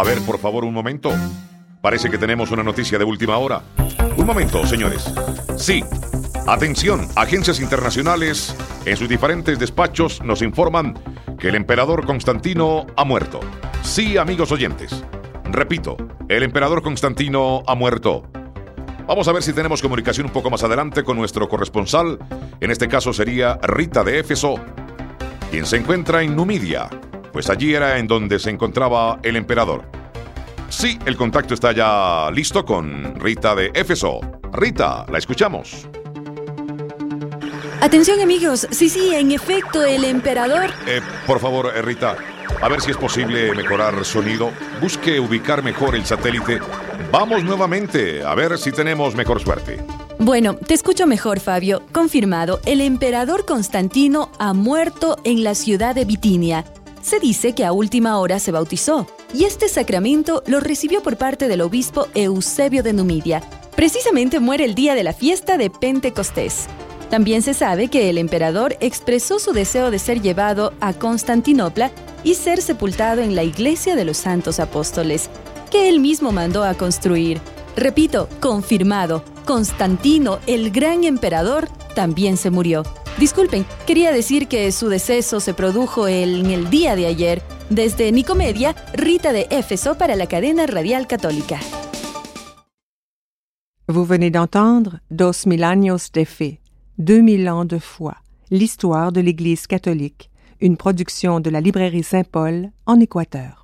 A ver, por favor, un momento. Parece que tenemos una noticia de última hora. Un momento, señores. Sí. Atención, agencias internacionales en sus diferentes despachos nos informan que el emperador Constantino ha muerto. Sí, amigos oyentes. Repito, el emperador Constantino ha muerto. Vamos a ver si tenemos comunicación un poco más adelante con nuestro corresponsal. En este caso sería Rita de Éfeso, quien se encuentra en Numidia, pues allí era en donde se encontraba el emperador. Sí, el contacto está ya listo con Rita de Éfeso. Rita, la escuchamos. Atención, amigos. Sí, en efecto, el emperador... Por favor, Rita, a ver si es posible mejorar sonido. Busque ubicar mejor el satélite. Vamos nuevamente, a ver si tenemos mejor suerte. Bueno, te escucho mejor, Fabio. Confirmado, el emperador Constantino ha muerto en la ciudad de Bitinia. Se dice que a última hora se bautizó, y este sacramento lo recibió por parte del obispo Eusebio de Numidia. Precisamente muere el día de la fiesta de Pentecostés. También se sabe que el emperador expresó su deseo de ser llevado a Constantinopla y ser sepultado en la iglesia de los santos apóstoles, que él mismo mandó a construir. Repito, confirmado, Constantino, el gran emperador, también se murió. Disculpen, quería decir que su deceso se produjo en el día de ayer. Desde Nicomedia, Rita de Éfeso para la cadena radial católica. Vous venez d'entendre 2000 años de fe, 2000 ans de foi, l'histoire de l'Église catholique, une production de la librairie Saint-Paul en Équateur.